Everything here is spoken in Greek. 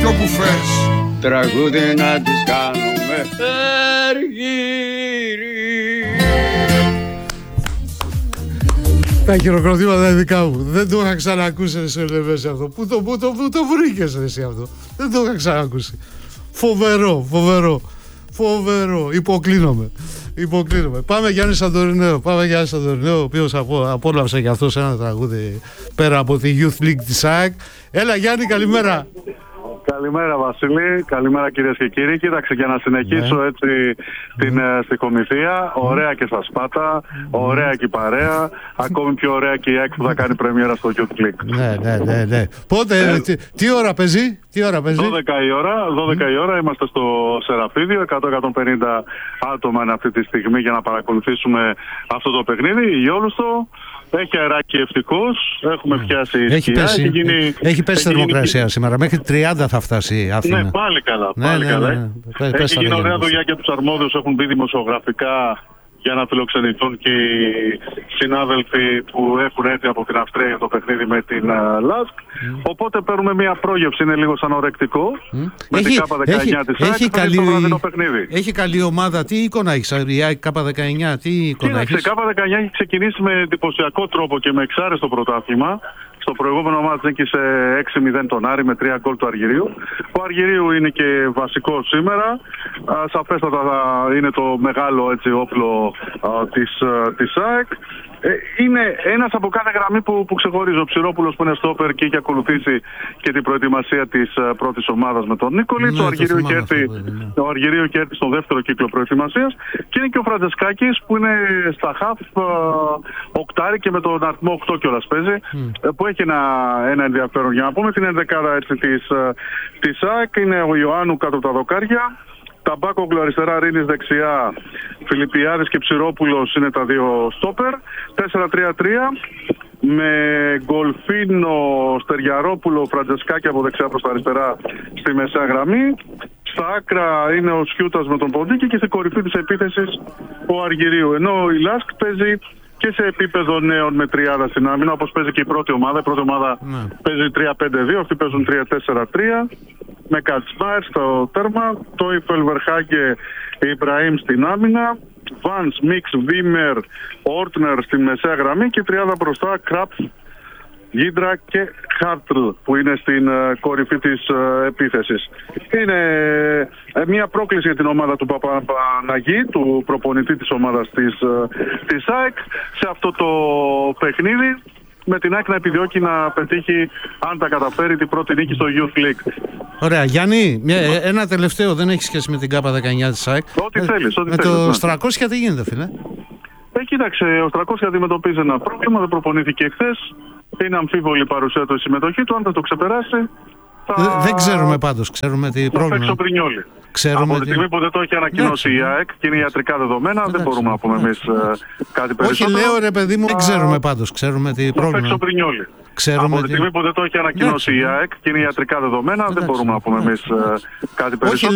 κι όπου φες. Τραγούδι να τις κάνουμε Αργύρι. Τα χειροκροτήματα είναι δικά μου. Δεν το είχα ξανακούσει εσύ ο Λεβέση αυτό. Πού το βρήκες εσύ αυτό? Δεν το είχα ξανακούσει. Φοβερό. Υποκλίνομαι. Πάμε Γιάννη Σαντορινέο. Ο οποίος απόλαυσε και αυτός ένα τραγούδι πέρα από τη Youth League της ΑΕΚ. Έλα Γιάννη, καλημέρα. Καλημέρα Βασίλη, καλημέρα κυρίες και κύριοι. Κοίταξε, για να συνεχίσω έτσι την στιχομηθεία. Ωραία και στα Σπάτα, ωραία και η παρέα. Ακόμη πιο ωραία και η ΑΕΚ που θα κάνει πρεμιέρα στο Youth League. Ναι. Πότε, τι ώρα παίζει? 12 η ώρα είμαστε στο Σεραφίδιο. 100-150 άτομα είναι αυτή τη στιγμή για να παρακολουθήσουμε αυτό το παιχνίδι. Ιόλουστο. Έχει αεράκι ευτυχώς, έχουμε πιάσει σκιά. Έχει πέσει θερμοκρασία σήμερα, μέχρι 30 θα φτάσει η Αθήνα. Ναι, πάλι καλά. Έχει γίνει ωραία δουλειά και τους αρμόδιους, έχουν μπει δημοσιογραφικά για να φιλοξενηθούν και οι συνάδελφοι που έχουν έρθει από την Αυστρία για το παιχνίδι με την ΛΑΣΚ. Οπότε παίρνουμε μια πρόγευση, είναι λίγο σαν ορεκτικό. Με την K19 της ΑΕΚ θα είναι το βραδινό παιχνίδι. Έχει καλή ομάδα, τι εικόνα έχει η ΑΕΚ K19, τι εικόνα έχει? Η K19 έχει ξεκινήσει με εντυπωσιακό τρόπο και με εξάρεστο πρωτάθλημα. Στο προηγούμενο μάτς νίκησε 6-0 τον Άρη με 3 γκολ του Αργυρίου. Ο Αργυρίου είναι και βασικό σήμερα. Σαφέστατα είναι το μεγάλο έτσι, όπλο της ΑΕΚ. Είναι ένας από κάθε γραμμή που ξεχωρίζει. Ο Ψηρόπουλος που είναι στόπερ και έχει ακολουθήσει και την προετοιμασία της πρώτης ομάδας με τον Νίκολιτς. Ο Αργυρίου και έρθει στο δεύτερο κύκλο προετοιμασίας. Και είναι και ο Φραντζεσκάκης που είναι στα χαφ οκτάρι και με τον αριθμό 8 κιόλας παίζει. Που έχει ένα ενδιαφέρον για να πούμε. Την ενδεκάδα της ΑΕΚ είναι ο Ιωάννου κάτω από τα δοκάρια. Ταμπάκογλου αριστερά, Ρήνης δεξιά, Φιλιππιάδης και Ψηρόπουλος είναι τα δύο στόπερ. 4-3-3 με Γκολφίνο, Στεριαρόπουλο, Φραντζεσκάκη από δεξιά προς τα αριστερά στη μεσαία γραμμή. Στα άκρα είναι ο Σιούτας με τον Ποντίκη και στην κορυφή της επίθεσης ο Αργυρίου. Ενώ η ΛΑΣΚ παίζει και σε επίπεδο νέων με τριάδα στην άμυνα, όπως παίζει και η πρώτη ομάδα. Η πρώτη ομάδα παίζει 3-5-2, αυτοί παίζουν 3-4-3. Με Κατσμάερ στο τέρμα, το Ιφελβερχάγκε Ιμπραήμ στην άμυνα, Βανς, Μίξ, Βίμερ, Όρτνερ στην μεσαία γραμμή και τριάδα μπροστά, Κραπφ, Γίντρα και Χάρτλ που είναι στην κορυφή της επίθεσης. Είναι μια πρόκληση για την ομάδα του Παπαναγή, του προπονητή της ομάδας της ΑΕΚ, σε αυτό το παιχνίδι. Με την ΑΕΚ να επιδιώκει να πετύχει, αν τα καταφέρει, την πρώτη νίκη στο Youth League. Ωραία. Γιάννη, ένα τελευταίο, δεν έχει σχέση με την K19 της ΑΕΚ. Ό,τι θέλεις. Με το Στρακόσια τι γίνεται, φίλε? Κοίταξε, ο Στρακόσια αντιμετωπίζει ένα πρόβλημα, δεν προπονήθηκε χθες. Είναι αμφίβολη η παρουσία του, η συμμετοχή του. Αν δεν το ξεπεράσει, δεν ξέρουμε πάντως. Ξέρουμε τι πρόβλημα. Θα παίξει ο Πρινιόλι. Από τη στιγμή που δεν το έχει ανακοινώσει η ΑΕΚ και είναι ιατρικά δεδομένα, δεν μπορούμε να πούμε εμείς κάτι περισσότερο. Όχι, λέω ρε παιδί μου, δεν ξέρουμε πάντως. Ξέρουμε τι πρόβλημα. Θα παίξει ο Πρινιόλι. Από τη στιγμή που δεν το έχει ανακοινώσει η ΑΕΚ και είναι ιατρικά δεδομένα, δεν μπορούμε να πούμε εμείς κάτι περισσότερο.